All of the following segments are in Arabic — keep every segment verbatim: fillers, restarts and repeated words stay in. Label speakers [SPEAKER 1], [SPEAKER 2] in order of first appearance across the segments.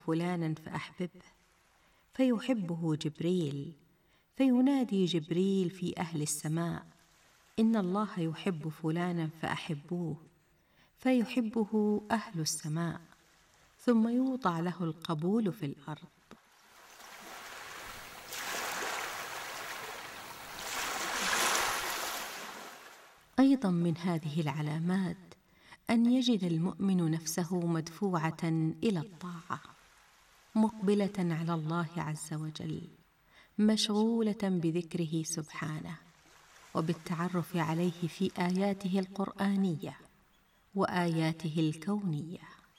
[SPEAKER 1] فلانا فأحببه، فيحبه جبريل، فينادي جبريل في أهل السماء: إن الله يحب فلانا فأحبوه، فيحبه أهل السماء، ثم يوضع له القبول في الأرض. أيضا من هذه العلامات أن يجد المؤمن نفسه مدفوعة إلى الطاعة، مقبلة على الله عز وجل، مشغولة بذكره سبحانه وبالتعرف عليه في آياته القرآنية وآياته الكونية.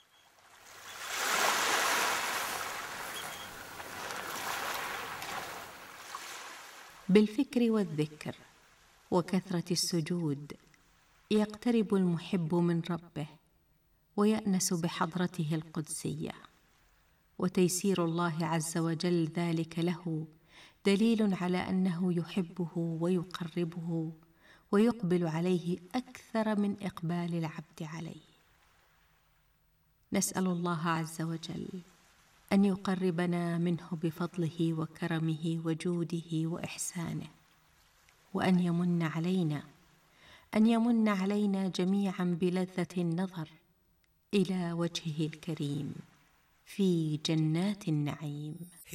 [SPEAKER 1] بالفكر والذكر وكثرة السجود يقترب المحب من ربه ويأنس بحضرته القدسية، وتيسير الله عز وجل ذلك له دليل على أنه يحبه ويقربه ويقبل عليه أكثر من إقبال العبد عليه. نسأل الله عز وجل أن يقربنا منه بفضله وكرمه وجوده وإحسانه، وأن يمن علينا أن يمن علينا جميعا بلذة النظر إلى وجهه الكريم في جنات النعيم.